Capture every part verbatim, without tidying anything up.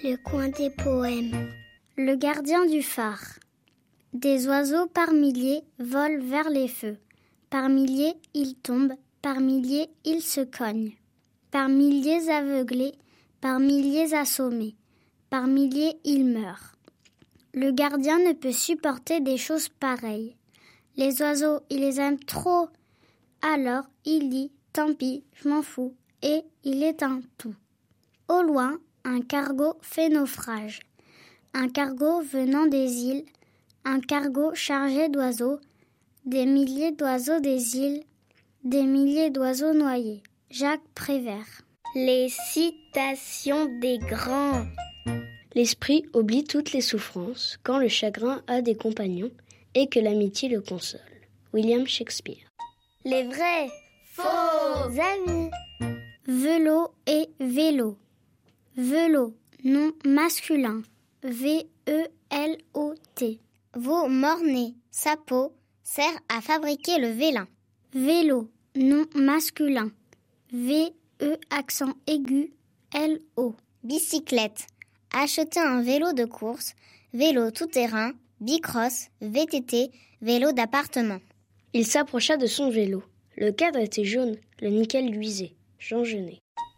Le coin des poèmes. Le gardien du phare. Des oiseaux par milliers volent vers les feux. Par milliers ils tombent, par milliers ils se cognent. Par milliers aveuglés, par milliers assommés, par milliers ils meurent. Le gardien ne peut supporter des choses pareilles. Les oiseaux, il les aime trop. Alors il dit, tant pis, je m'en fous, et il éteint tout. Au loin, un cargo fait naufrage. Un cargo venant des îles, un cargo chargé d'oiseaux, des milliers d'oiseaux des îles, des milliers d'oiseaux noyés. Jacques Prévert. Les citations des grands. L'esprit oublie toutes les souffrances quand le chagrin a des compagnons et que l'amitié le console. William Shakespeare. Les vrais faux amis. Velo et vélo. Velo, nom masculin. V E L O T. Veau mort-né, sa peau sert à fabriquer le vélin. Vélo, nom masculin. V E accent aigu L O. Bicyclette. Acheter un vélo de course, vélo tout-terrain, bicross, V T T, vélo d'appartement. Il s'approcha de son vélo. Le cadre était jaune, le nickel luisait. Jean Genet.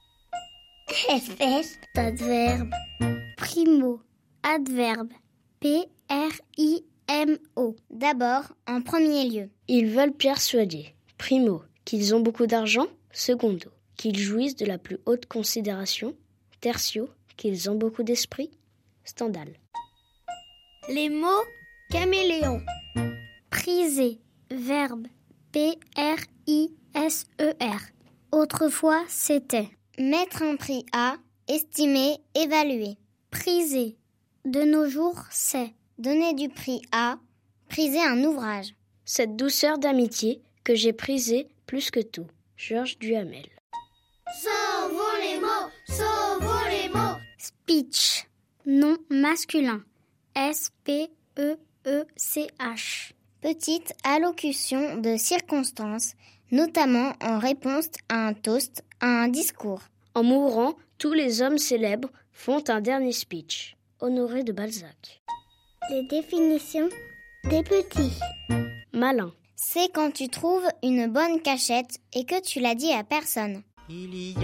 Espèce d'adverbe. Primo, adverbe. P R I M O. D'abord, en premier lieu. Ils veulent persuader. Primo, qu'ils ont beaucoup d'argent. Secondo, qu'ils jouissent de la plus haute considération. Tertio, qu'ils ont beaucoup d'esprit. Stendhal. Les mots caméléons. Priser, verbe. P R I S E R. Autrefois, c'était. Mettre un prix à, estimer, évaluer. Priser. De nos jours, c'est. Donner du prix à, priser un ouvrage. Cette douceur d'amitié que j'ai prisée plus que tout. Georges Duhamel. Sauvons les mots, sauvons les mots. Speech, nom masculin. S P E E C H. Petite allocution de circonstance, notamment en réponse à un toast, à un discours. En mourant, tous les hommes célèbres font un dernier speech. Honoré de Balzac. Les définitions des petits. Malin. C'est quand tu trouves une bonne cachette et que tu l'as dit à personne. Il y a